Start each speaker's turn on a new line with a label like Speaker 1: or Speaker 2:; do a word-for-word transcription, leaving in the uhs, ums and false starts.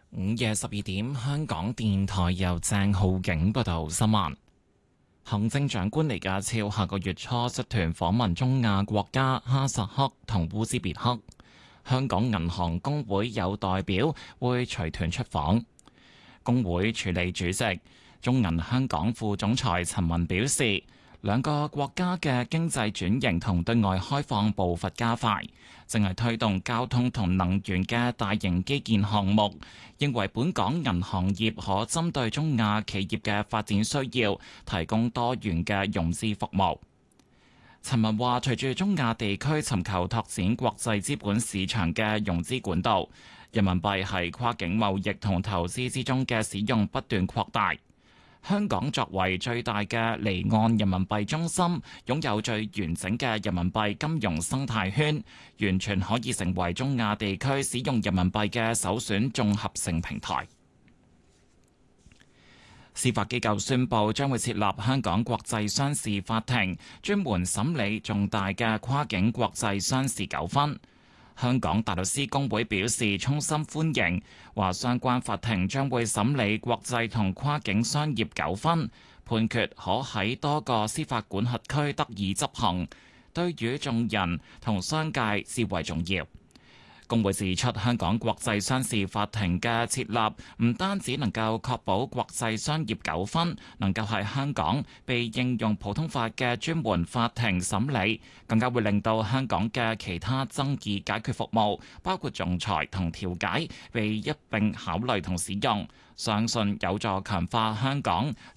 Speaker 1: 午夜十二點，香港電台由鄭浩景報道新聞。行政長官李家超下個月初率團訪問中亞國家哈薩克同烏茲別克，香港銀行公會有代表會隨團出訪。公會處理主席、中銀香港副總裁陳文表示，兩個國家嘅經濟轉型同對外開放步伐加快，正係推動交通同能源嘅大型基建項目，認為本港銀行業可針對中亞企業嘅發展需要，提供多元嘅融資服務。陳文話，隨住中亞地區尋求拓展國際資本市場嘅融資管道，人民幣係跨境貿易同投資之中嘅使用不斷擴大。香港作為最大嘅離岸人民幣中心，擁有最完整嘅人民幣金融生態圈，完全可以成為中亞地區使用人民幣嘅首選綜合性平台。司法機構宣布將會設立香港國際商事法庭，專門審理重大嘅跨境國際商事糾紛。香港大律師公會表示衷心歡迎，話相關法庭將會審理國際同跨境商業糾紛，判決可喺多個司法管轄區得以執行，對於眾人同商界至為重要。公會指出，香港國際商事法庭嘅設立唔單止能夠確保國際商業糾紛能夠喺香港被應用普通法嘅專門法庭審理，更加會令到香港嘅其他爭議解決服務，包括仲裁同調解，被一併考慮同使用。相信有助強化香港